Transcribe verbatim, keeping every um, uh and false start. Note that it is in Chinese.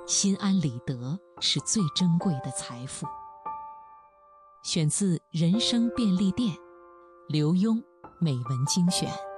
心安理得是最珍贵的财富。选自《人生便利店》，刘墉美文精选。